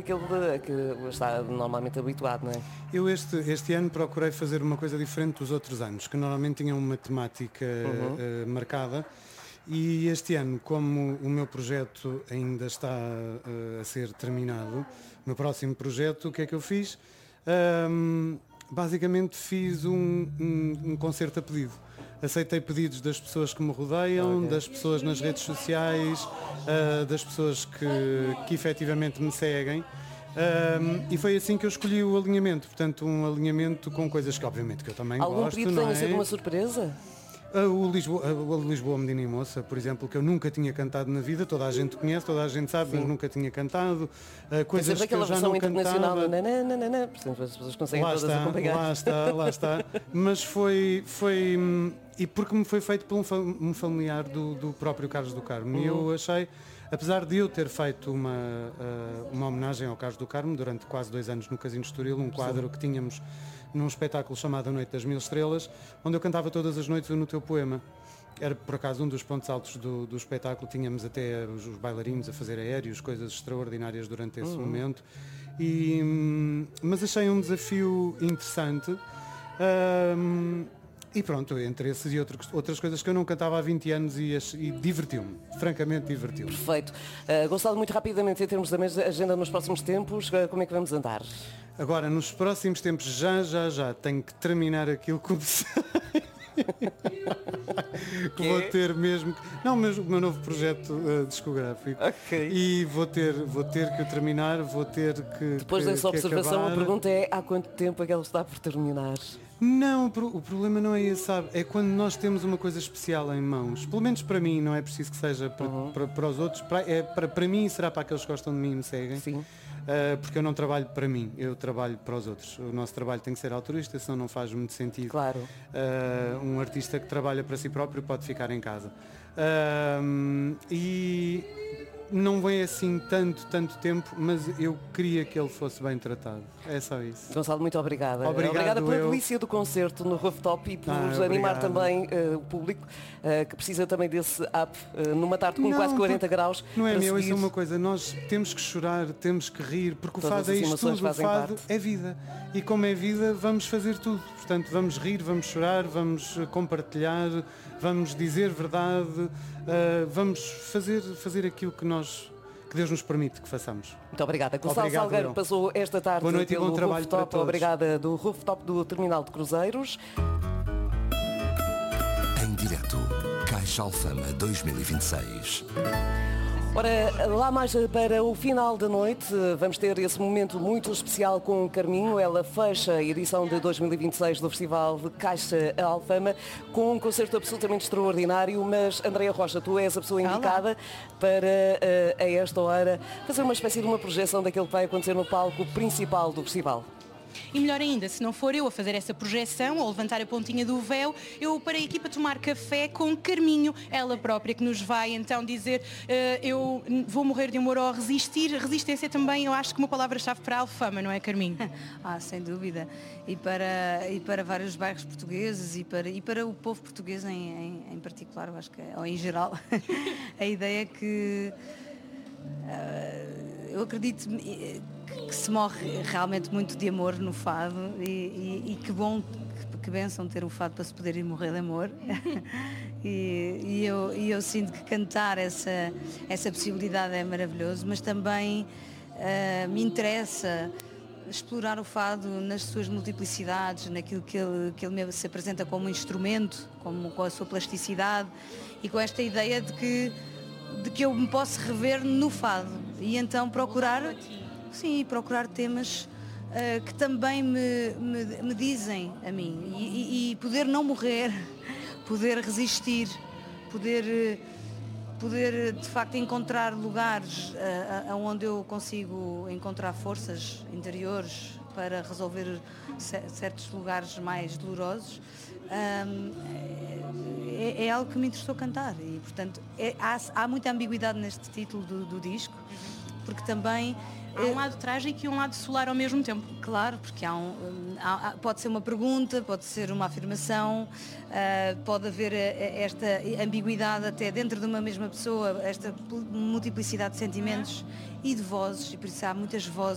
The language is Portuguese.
daquele que está normalmente habituado, não é? Eu este ano procurei fazer uma coisa diferente dos outros anos, que normalmente tinham uma temática marcada. E este ano, como o meu projeto ainda está a ser terminado, o meu próximo projeto, o que é que eu fiz? Basicamente fiz um concerto a pedido. Aceitei pedidos das pessoas que me rodeiam, das pessoas nas redes sociais, das pessoas que efetivamente me seguem. E foi assim que eu escolhi o alinhamento, portanto um alinhamento com coisas que obviamente que eu também Algum gosto, pedido não tenha é? sido uma surpresa? O Lisboa Menina e Moça, por exemplo, que eu nunca tinha cantado na vida, toda a gente conhece, toda a gente sabe, mas nunca tinha cantado. Coisas que eu já não cantava. Portanto, as pessoas conseguem Lá todas está, acompanhar. lá está. Mas foi e porque me foi feito por um familiar do próprio Carlos do Carmo. E eu achei, apesar de eu ter feito uma homenagem ao Carlos do Carmo durante quase 2 anos no Casino Estoril, um quadro que tínhamos num espetáculo chamado A Noite das Mil Estrelas, onde eu cantava todas as noites o No Teu Poema. Era por acaso um dos pontos altos do espetáculo, tínhamos até os bailarinos a fazer aéreos, coisas extraordinárias durante esse momento. Mas achei um desafio interessante. E pronto, entre esses e outras coisas que eu não cantava há 20 anos e divertiu-me, francamente divertiu-me. Perfeito. Gonçalo, muito rapidamente, em termos da agenda nos próximos tempos, como é que vamos andar? Agora, nos próximos tempos, já tenho que terminar aquilo que comecei. Vou ter mesmo... Não, mas o meu novo projeto discográfico. Ok. E vou ter que o terminar, vou ter que Depois dessa observação, acabar. a pergunta é há quanto tempo é que ele está por terminar? Não, o problema não é esse, sabe? É quando nós temos uma coisa especial em mãos. Pelo menos para mim, não é preciso que seja para os outros. Para mim será para aqueles que gostam de mim e me seguem. Sim. Porque eu não trabalho para mim, eu trabalho para os outros. O nosso trabalho tem que ser altruísta, senão não faz muito sentido. Claro. Um artista que trabalha para si próprio pode ficar em casa. E não vem assim tanto tempo, mas eu queria que ele fosse bem tratado. É só isso. Gonçalo, muito obrigada. Obrigada pela delícia do concerto no Rooftop e por animar também o público que precisa também desse up numa tarde com quase 40 graus. Não é meu, isso é uma coisa, nós temos que chorar, temos que rir, porque o fado é isto tudo, o fado é vida. E como é vida, vamos fazer tudo. Portanto, vamos rir, vamos chorar, vamos compartilhar, vamos dizer verdade, vamos fazer aquilo que Deus nos permite que façamos. Muito obrigada. Gonçalo Salgueiro passou esta tarde Boa noite e bom trabalho Rooftop. para todos. Obrigada do Rooftop do Terminal de Cruzeiros. Em direto, Caixa Alfama 2026. Ora, lá mais para o final da noite, vamos ter esse momento muito especial com Carminho. Ela fecha a edição de 2026 do Festival de Caixa Alfama com um concerto absolutamente extraordinário, mas Andreia Rocha, tu és a pessoa indicada para, a esta hora, fazer uma espécie de uma projeção daquilo que vai acontecer no palco principal do festival. E melhor ainda, se não for eu a fazer essa projeção ou levantar a pontinha do véu, eu parei aqui para tomar café com Carminho, ela própria, que nos vai então dizer eu vou morrer de amor ou resistir. Resistência também, eu acho que uma palavra-chave para a Alfama, não é, Carminho? Sem dúvida. E para vários bairros portugueses e para o povo português em particular, eu acho que, ou em geral, a ideia é que eu acredito que se morre realmente muito de amor no fado e que bom, que bênção ter o fado para se poder ir morrer de amor. e eu sinto que cantar essa possibilidade é maravilhoso, mas também me interessa explorar o fado nas suas multiplicidades, naquilo que ele se apresenta como um instrumento, com a sua plasticidade e com esta ideia de que eu me posso rever no fado e então procurar temas que também me dizem a mim e poder não morrer, poder resistir, poder de facto encontrar lugares onde eu consigo encontrar forças interiores para resolver certos lugares mais dolorosos. É algo que me interessou cantar e portanto há muita ambiguidade neste título do disco, porque também há um lado trágico e um lado solar ao mesmo tempo. Claro, porque pode ser uma pergunta, pode ser uma afirmação, pode haver esta ambiguidade até dentro de uma mesma pessoa, esta multiplicidade de sentimentos e de vozes, e por isso há muitas vozes